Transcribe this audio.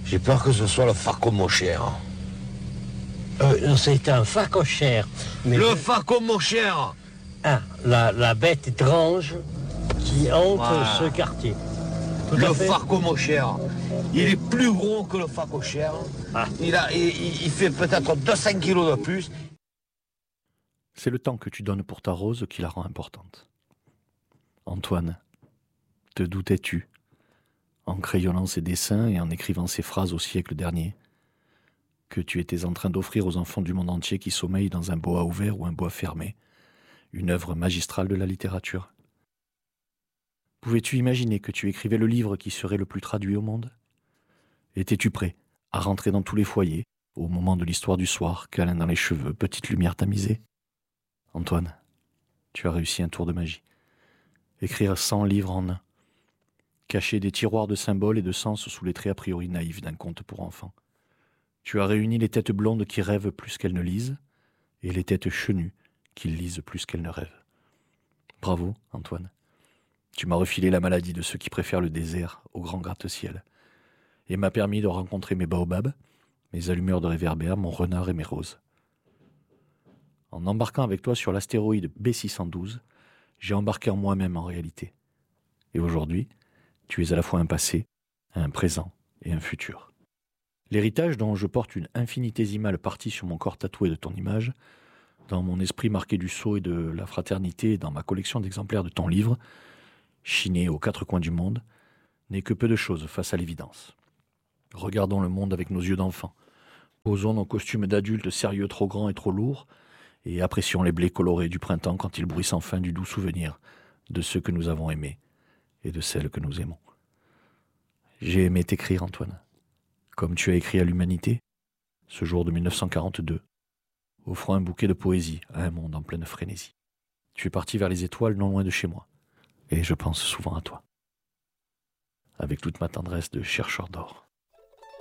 J'ai peur que ce soit le facomochère. C'est un facochère. Mais Le facomochère. la bête étrange qui hante ce quartier. Tout Le à fait. facomochère. Il est plus gros que le facochère. Il fait peut-être 200 kilos de plus. C'est le temps que tu donnes pour ta rose qui la rend importante. Antoine, te doutais-tu, en crayonnant ces dessins et en écrivant ces phrases au siècle dernier, que tu étais en train d'offrir aux enfants du monde entier qui sommeillent dans un bois ouvert ou un bois fermé, une œuvre magistrale de la littérature? Pouvais-tu imaginer que tu écrivais le livre qui serait le plus traduit au monde? Étais-tu prêt à rentrer dans tous les foyers, au moment de l'histoire du soir, câlin dans les cheveux, petite lumière tamisée? Antoine, tu as réussi un tour de magie. Écrire 100 livres en un. Cacher des tiroirs de symboles et de sens sous les traits a priori naïfs d'un conte pour enfants. Tu as réuni les têtes blondes qui rêvent plus qu'elles ne lisent, et les têtes chenues qui lisent plus qu'elles ne rêvent. Bravo, Antoine. Tu m'as refilé la maladie de ceux qui préfèrent le désert au grand gratte-ciel, et m'a permis de rencontrer mes baobabs, mes allumeurs de réverbères, mon renard et mes roses. En embarquant avec toi sur l'astéroïde B612, j'ai embarqué en moi-même en réalité. Et aujourd'hui, tu es à la fois un passé, un présent et un futur. L'héritage dont je porte une infinitésimale partie sur mon corps tatoué de ton image, dans mon esprit marqué du sceau et de la fraternité et dans ma collection d'exemplaires de ton livre, chiné aux quatre coins du monde, n'est que peu de choses face à l'évidence. Regardons le monde avec nos yeux d'enfant. Posons nos costumes d'adultes sérieux trop grands et trop lourds, et apprécions les blés colorés du printemps quand ils bruissent enfin du doux souvenir de ceux que nous avons aimés et de celles que nous aimons. J'ai aimé t'écrire, Antoine, comme tu as écrit à l'humanité, ce jour de 1942, offrant un bouquet de poésie à un monde en pleine frénésie. Tu es parti vers les étoiles non loin de chez moi, et je pense souvent à toi, avec toute ma tendresse de chercheur d'or.